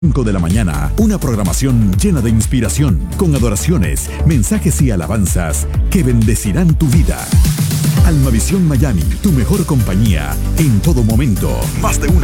5 de la mañana, una programación llena de inspiración, con adoraciones, mensajes y alabanzas que bendecirán tu vida. Almavisión Miami, tu mejor compañía en todo momento. Más de una